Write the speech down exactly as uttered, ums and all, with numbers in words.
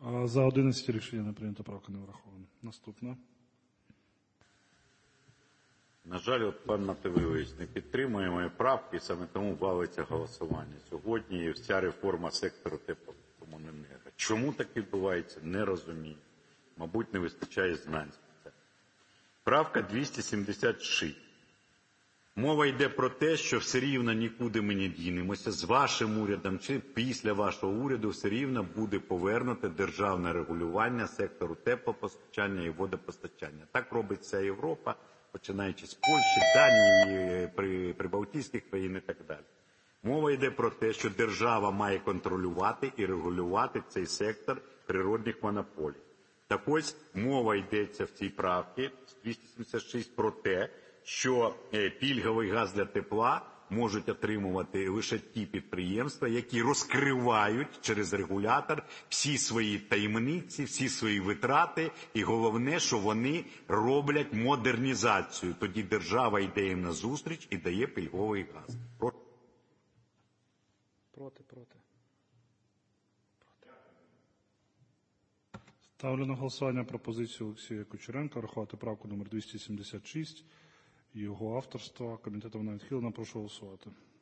За одинадцять рішення не прийнято, правка не врахована. Наступна. На жаль, от пан Мотовилович не підтримує мої правки, саме тому валиться голосування. Сьогодні вся реформа сектору теплокомуненерго. Чому так відбувається, не розумію. Мабуть, не вистачає знань. Правка двісті сімдесят шість. Мова йде про те, що все рівно нікуди ми не дінемося. З вашим урядом чи після вашого уряду все рівно буде повернуте державне регулювання сектору теплопостачання і водопостачання. Так робить вся Європа, починаючи з Польщі, Данії, при, прибалтійських країн і так далі. Мова йде про те, що держава має контролювати і регулювати цей сектор природних монополій. Так ось мова йдеться в цій правці двісті сімдесят шість про те, що пільговий газ для тепла можуть отримувати лише ті підприємства, які розкривають через регулятор всі свої таємниці, всі свої витрати, і головне, що вони роблять модернізацію. Тоді держава йде їм назустріч і дає пільговий газ. Проти, проти. проти. Ставлю на голосування пропозицію Олексія Кучеренка врахувати правку номер двісті сімдесят шість. Його авторства. Комітетом вона відхилена. Прошу голосувати.